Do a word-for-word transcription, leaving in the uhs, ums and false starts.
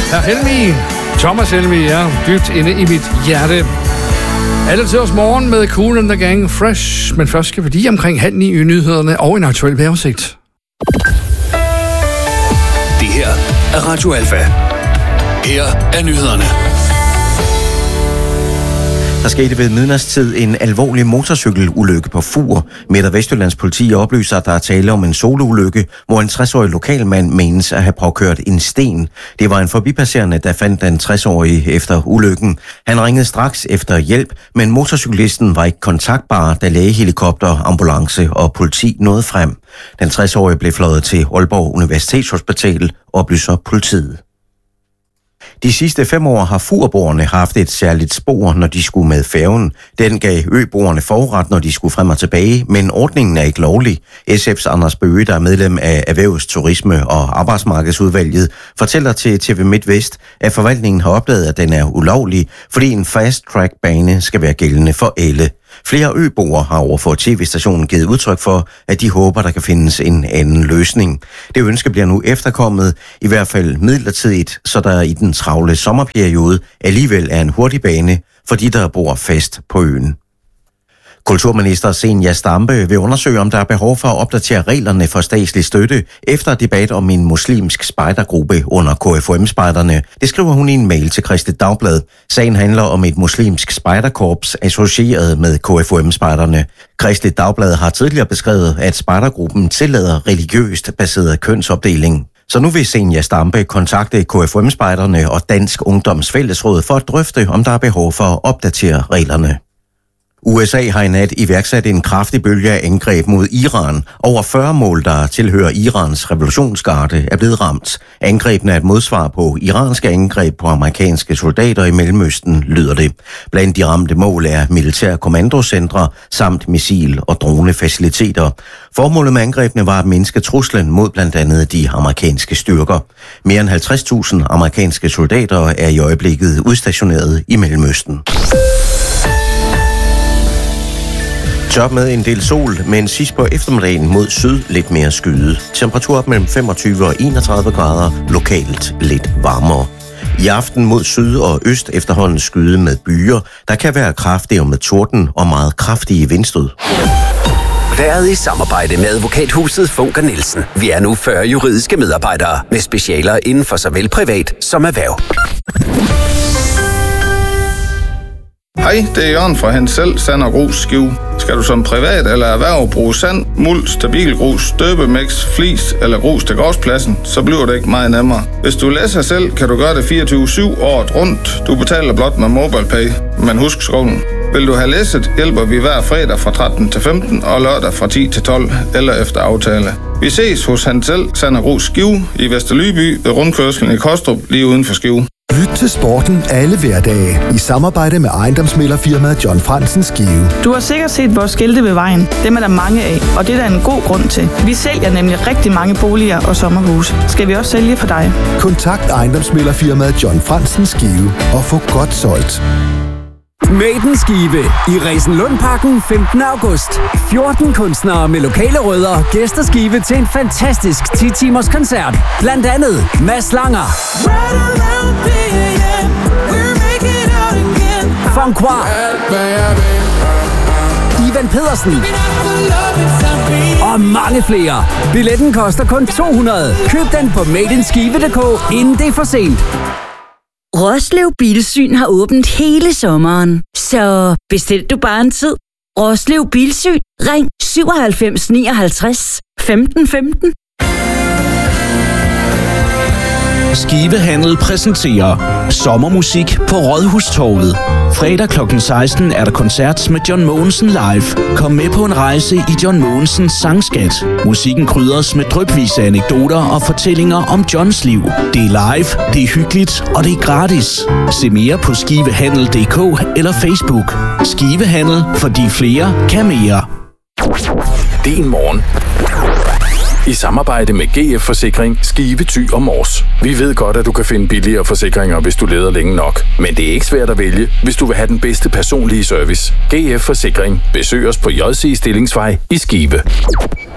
Herr Helmi, Thomas Helmi, ja, dybt inde i mit hjerte. Alle til os morgen med Kool and the Gang Fresh, men først skal vi lige omkring halv ni i nyhederne og en aktuel vejrudsigt. Det her er Radio Alfa. Her er nyhederne. Der skete ved midnatstid en alvorlig motorcykelulykke på Fur. Midt- og Vestjyllands politi oplyser, at der er tale om en soloulykke, hvor en tres-årig lokalmand menes at have påkørt en sten. Det var en forbipasserende, der fandt den tres-årige efter ulykken. Han ringede straks efter hjælp, men motorcyklisten var ikke kontaktbar, da lægehelikopter, ambulance og politi nåede frem. Den tres-årige blev fløjet til Aalborg Universitetshospital, oplyser politiet. De sidste fem år har furboerne haft et særligt spor, når de skulle med færgen. Den gav øboerne forret, når de skulle frem og tilbage, men ordningen er ikke lovlig. S F's Anders Bøge, der er medlem af Erhvervs-, Turisme- og Arbejdsmarkedsudvalget, fortæller til T V MidtVest, at forvaltningen har opdaget, at den er ulovlig, fordi en fast-track-bane skal være gældende for alle. Flere øboere har overfor T V-stationen givet udtryk for, at de håber, der kan findes en anden løsning. Det ønske bliver nu efterkommet, i hvert fald midlertidigt, så der i den travle sommerperiode alligevel er en hurtig bane for de, der bor fast på øen. Kulturminister Zenia Stampe vil undersøge, om der er behov for at opdatere reglerne for statslig støtte efter debat om en muslimsk spejdergruppe under K F U M-spejderne. Det skriver hun i en mail til Kristeligt Dagblad. Sagen handler om et muslimsk spejderkorps associeret med K F U M-spejderne. Kristeligt Dagblad har tidligere beskrevet, at spejdergruppen tillader religiøst baseret kønsopdeling. Så nu vil Zenia Stampe kontakte K F U M-spejderne og Dansk Ungdoms Fællesråd for at drøfte, om der er behov for at opdatere reglerne. U S A har i nat iværksat en kraftig bølge af angreb mod Iran. Over fyrre mål, der tilhører Irans revolutionsgarde, er blevet ramt. Angrebene er et modsvar på iranske angreb på amerikanske soldater i Mellemøsten, lyder det. Blandt de ramte mål er militære kommandocentre samt missil- og dronefaciliteter. Formålet med angrebene var at mindske truslen mod blandt andet de amerikanske styrker. Mere end halvtreds tusind amerikanske soldater er i øjeblikket udstationeret i Mellemøsten. Tørt med en del sol, men sidst på eftermiddagen mod syd lidt mere skyet. Temperatur op mellem femogtyve og enogtredive grader, lokalt lidt varmere. I aften mod syd og øst efterhånden skyde med byer, der kan være kraftige med torden og meget kraftige vindstød. Været i samarbejde med advokathuset Funker Nielsen. Vi er nu fyrre juridiske medarbejdere med specialer inden for såvel privat som erhverv. Hej, det er Jørgen fra Hans Selv, Sand og Grus, Skive. Skal du som privat eller erhverv bruge sand, muld, stabil grus, støbemix, flis eller grus til gårdspladsen, så bliver det ikke meget nemmere. Hvis du læser selv, kan du gøre det fireogtyve syv året rundt. Du betaler blot med MobilePay, men husk skolen. Vil du have læsset, hjælper vi hver fredag fra tretten til femten og lørdag fra ti til tolv eller efter aftale. Vi ses hos Hans Selv, Sand og Grus, Skive i Vesterlyby ved rundkørslen i Kostrup lige uden for Skive. Lyt til sporten alle hverdage i samarbejde med ejendomsmæglerfirmaet John Fransen Skive. Du har sikkert set vores skilte ved vejen. Dem er der mange af, og det er der en god grund til. Vi sælger nemlig rigtig mange boliger og sommerhuse. Skal vi også sælge for dig? Kontakt ejendomsmæglerfirmaet John Fransen Skive og få godt solgt. Maiden Skive i Resenlundparken femtende august. fjorten kunstnere med lokale rødder gæster Skive til en fantastisk ti timers koncert. Blandt andet Mads Langer, Funkoir, Ivan Pedersen og mange flere. Billetten koster kun to hundrede. Køb den på made in skive punktum d k, inden det er for sent. Roslev Bilsyn har åbent hele sommeren, så bestil du bare en tid. Roslev Bilsyn. Ring syvoghalvfems nioghalvtreds femten femten. Skive Handel præsenterer sommermusik på Rådhustorvet. Fredag klokken seksten er der koncert med John Mogensen live. Kom med på en rejse i John Mogensens sangskat. Musikken krydres med drypvise anekdoter og fortællinger om Johns liv. Det er live, det er hyggeligt og det er gratis. Se mere på skivehandel punktum d k eller Facebook. Skivehandel, fordi flere kan mere. Din morgen. I samarbejde med G F Forsikring, Skive, Thy og Mors. Vi ved godt, at du kan finde billigere forsikringer, hvis du leder længe nok. Men det er ikke svært at vælge, hvis du vil have den bedste personlige service. G F Forsikring. Besøg os på J C Stillingsvej i Skive.